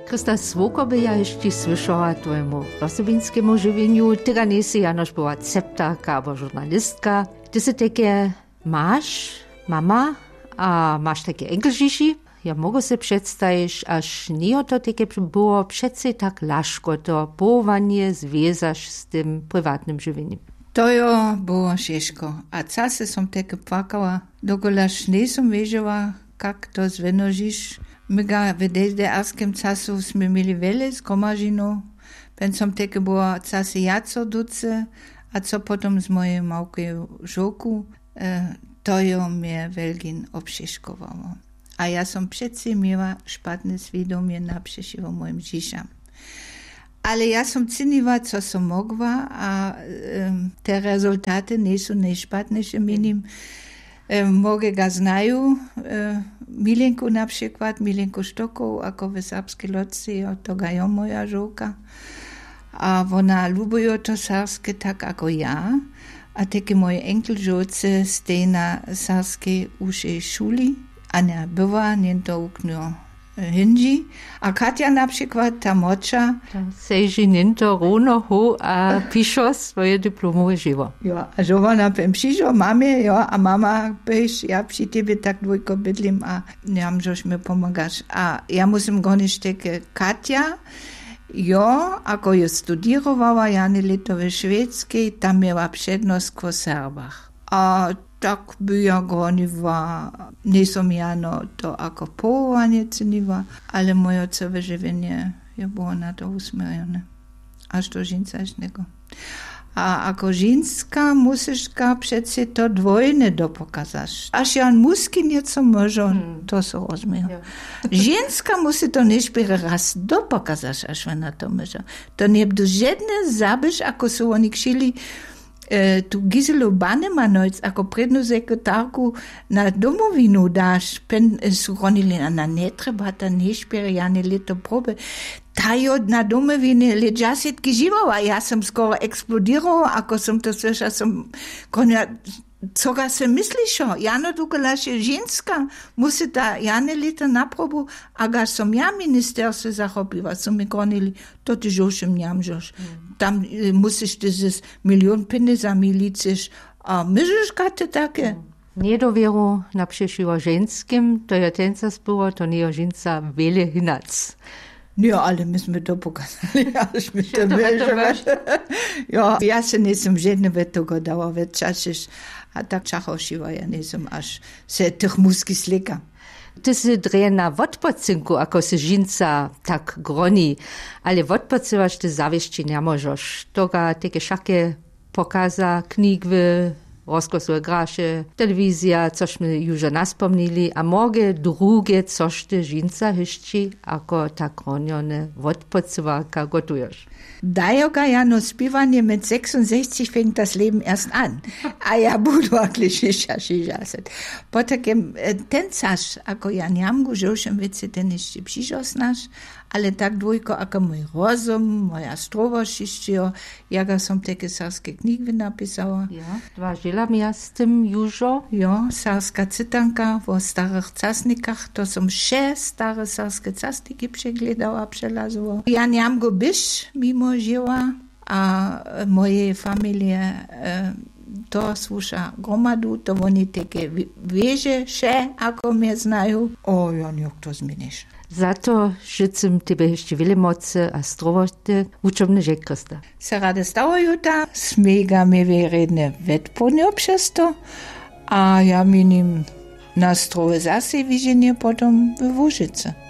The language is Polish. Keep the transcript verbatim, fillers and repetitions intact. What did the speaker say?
Krista Svoko by ja ještě slyšela tvojemu osobinskému živění. Tyga nejsi janož byla ceptarka nebo žurnalistka. Ty se také máš, mama, a máš také enkelžiši. Ja mogu se představit, až nie to také bylo přeci tak laško, to pohovanie zvězaš s tím privátnym živěním. To jo, było ciężko. A czasy som takie płakała. Dokolaż nie som wiedziała, jak to zwenożysz. My ga w dejdearskim czasu sme mieli wiele zgromażino. Ben som takie była czasy ja co duce, a co potem z mojej małej żoku, e, to jo mnie wielgin obcieszkowało. A ja som przeci miała szpatne świadomie na przeciwko moim dzieciom. Ale ja som cyniła, co som mogła, a um, te rezultaty nie są najszpatne, że minim. Um, mogę ga znają, um, Milenku na przykład, Milenku Sztokow, ako w serbskiej lotce, to ga jo moja żołka. A ona lubiła to serbskie tak, ako ja. A takie moje enkelżoce stej na serskiej uszej szuli, a nie była, nie to uknął. Hindi. A Katja na przykład, ta mocza. Sejži ninto runo hu a pišo svoje diplomové živo. Jo, a že ona pem přišlo, mamie, jo, a mama peš, ja při tebe tak dvojko bydlím a nemám, žož mi pomágaš. A ja musím goniť také Katja, jo, ako ju studírovala, ja ne leto ve Švédskej, tam měla přednost ko Serbach. A tak by ja goniła, nie som jano to ako powołanie ceniła, ale moje całe żywienie ja było na to usmierzone. Aż do żeńcaśnego. A ako żeńska musisz ga przecie to dwojne dopokazać. Aż ja muski nieco może, hmm. to so rozumie. Ja. Żeńska musi to nie szpere raz dopokazać, aż ona to może. To nie będzie żadne zabysz, ako so oni ksieli, E, tu Giselu Banemanovic, ako prednu sekretarku na domovinu daš, pen su ronili na ne treba, ta ne špere, ja ne leto probe. Ta jo na domovine leđasetki živala, ja sam skoro eksplodirala, ako sam to slyšala, sam konja, co ga se mislišo, jano dogolaš je ženska, musi ta jane leta naprobu, a ga som ja ministerstve zachobiva, som mi konili, to ti žošem njamžoš. Mm. Tam e, musiš dieses milion penezami liczysz, a myżysz gate takie. Niedowieru na przeszyło żeńskim, to ja tenca było, to nie żeńca wiele hinac. Ja, ale myśmy to pokazali, aż my to wyżymy. Ja, ja się nie jestem żadne wetego dała, wetczaczysz, a tak czachoszywa ja nie jestem, aż se tych mózgi slika. Ty si dreje na odpoczynku, ako si žinca tak groni, ale odpoczywaš ty zawieszcie nie możesz. Toga takie wszakie pokaza, knigwy, rozkosłe grasze, telewizja, cośmy już naspomnili, a morge drugie, coś ty żinca jeszcze, ako tak gronione odpoczywarka gotujesz. Dajo ga jano spiwanie mit sechsundsechzig fängt das Leben erst an. A ja budu akli šeša šežaset. Potakem ten caš, ako ja njamgu žošem vece ten ještě přišosnaš, ale tak dvojko, ako mój rozum, moja strovoš ještě, ja ga som teke sarske knigve napisala. Ja, dva žila mi ja s tym južo. Jo, sarska citanka o starych casnikach, to som še stare sarske casniki přegledala, přelazula. Ja njamgu biš mimo żyła, a mojej familie e, to słucha gromadu, to oni takie wieże się, ako mnie znają. O, ja nie to zmienisz. Za to życzę tebe jeszcze wiele mocy a zdrowości uczomne rzekresta. Se rade stało juta, smega mi wyredne wetpodnie przez to, a ja minim na zdrowe zase widzenie potem w Łużyce.